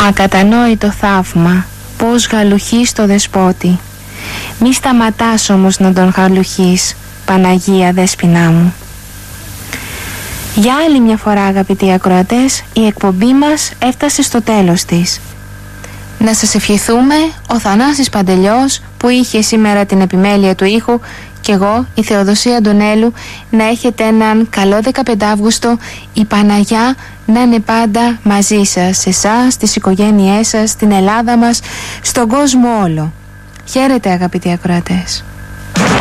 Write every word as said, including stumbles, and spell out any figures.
Ακατανόητο θαύμα, πως γαλουχείς το δεσπότη. Μη σταματάς όμως να τον γαλουχείς, Παναγία Δέσποινά μου. Για άλλη μια φορά, αγαπητοί ακροατές, η εκπομπή μας έφτασε στο τέλος της. Να σας ευχηθούμε ο Θανάσης Παντελιός, που είχε σήμερα την επιμέλεια του ήχου, και εγώ, η Θεοδοσία Αντωνέλου, να έχετε έναν καλό δεκαπέντε Αύγουστο. Η Παναγιά να είναι πάντα μαζί σας, σε εσάς, στις οικογένειές σας, στην Ελλάδα μας, στον κόσμο όλο. Χαίρετε, αγαπητοί ακροατές.